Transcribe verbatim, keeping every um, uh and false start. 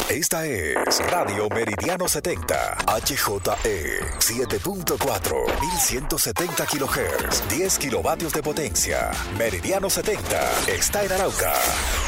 Esta es Radio Meridiano setenta, H J E siete punto cuatro, mil ciento setenta kilohertz, diez kilovatios de potencia. Meridiano setenta está en Arauca.